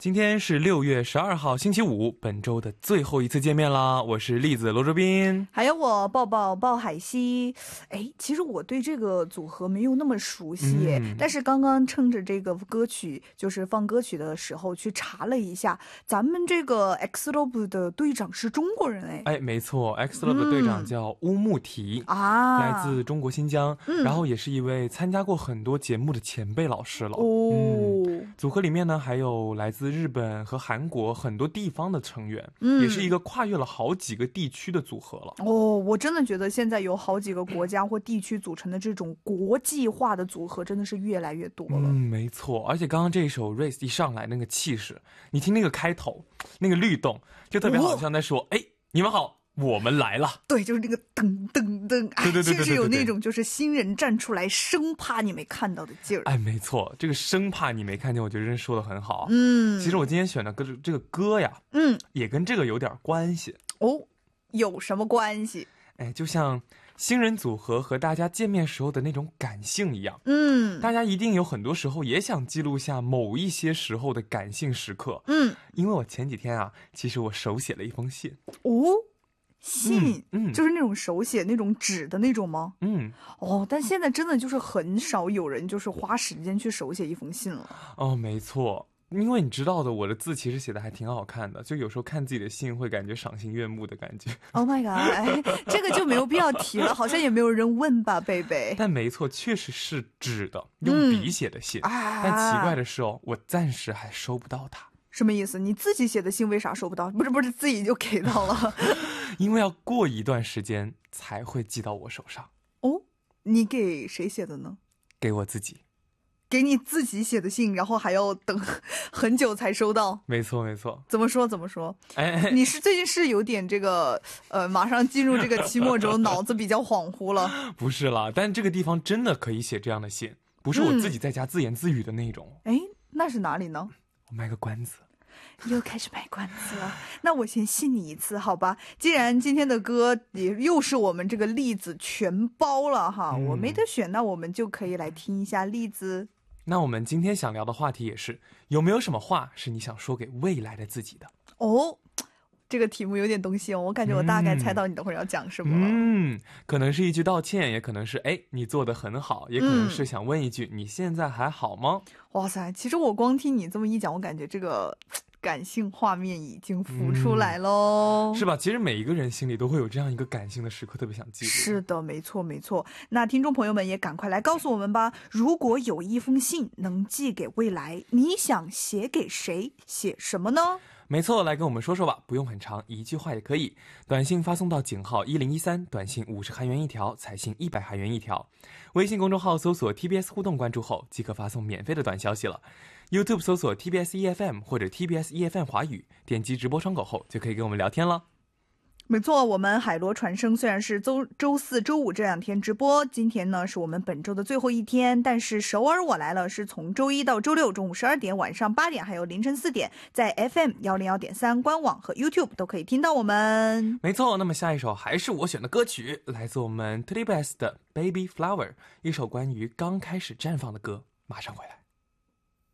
今天是6月12号星期五，本周的最后一次见面啦。我是栗子罗卓斌， 还有我抱抱鲍海西。其实我对这个组合没有那么熟悉，但是刚刚趁着这个歌曲就是放歌曲的时候去查了一下，咱们这个 X-Love 的队长是中国人。 没错， X-Love 的队长叫乌木提来自中国新疆，然后也是一位参加过很多节目的前辈老师了。组合里面呢还有来自日本和韩国很多地方的成员，也是一个跨越了好几个地区的组合了。 我真的觉得现在有好几个国家或地区组成的这种国际化的组合真的是越来越多了。 没错，而且刚刚这一首 Race 一上来那个气势，你听那个开头那个律动，就特别好像在说你们好，我们来了。对，就是那个噔噔噔， 对，确实有那种就是新人站出来生怕你没看到的劲儿。 没错，这个生怕你没看见，我觉得真说得很好。其实我今天选的这个歌呀，也跟这个有点关系。 有什么关系？ 就像新人组合和大家见面时候的那种感性一样，大家一定有很多时候也想记录下某一些时候的感性时刻。因为我前几天啊，其实我手写了一封信。 信，就是那种手写那种纸的那种吗？但现在真的就是很少有人就是花时间去手写一封信了。 没错，因为你知道的，我的字其实写的还挺好看的，就有时候看自己的信会感觉赏心悦目的感觉。 Oh my god，这个就没有必要提了，好像也没有人问吧，贝贝。 但没错，确实是纸的，用笔写的信。但奇怪的是我暂时还收不到它。 什么意思？你自己写的信为啥收不到？不是自己就给到了？ 因为要过一段时间才会寄到我手上。 你给谁写的呢？ 给我自己。 给你自己写的信，然后还要等很久才收到。 没错。 怎么说？你是最近是有点这个马上进入这个期末周，脑子比较恍惚了？ 不是啦，但这个地方真的可以写这样的信，不是我自己在家自言自语的那种。 那是哪里呢？ 我卖个关子。 又开始卖关子了，那我先信你一次好吧。既然今天的歌也又是我们这个栗子全包了哈，我没得选，那我们就可以来听一下栗子。 那我们今天想聊的话题也是，有没有什么话是你想说给未来的自己的？ 这个题目有点东西我感觉我大概猜到你等会儿要讲什么了。 可能是一句道歉，也可能是你做得很好，也可能是想问一句你现在还好吗？ 哇塞，其实我光听你这么一讲，我感觉这个感性画面已经浮出来咯。 是吧？其实每一个人心里都会有这样一个感性的时刻，特别想记录。 是的，没错。那听众朋友们也赶快来告诉我们吧，如果有一封信能寄给未来，你想写给谁？写什么呢？ 没错，来跟我们说说吧，不用很长，一句话也可以。短信发送到井号1013，短信50韩元一条，彩信100韩元一条。微信公众号搜索 TBS 互动关注后，即可发送免费的短消息了。YouTube 搜索 TBS EFM 或者 TBS EFM 华语，点击直播窗口后就可以跟我们聊天了。 没错，我们海螺传声虽然是周四周五这2天直播，今天呢是我们本周的最后一天，但是首尔我来了是从周一到周六中午12点、晚上8点还有凌晨4点，在 FM 101.3官网和 YouTube 都可以听到我们。 没错，那么下一首还是我选的歌曲，来自我们 TBS 的 Baby Flower， 一首关于刚开始绽放的歌，马上回来。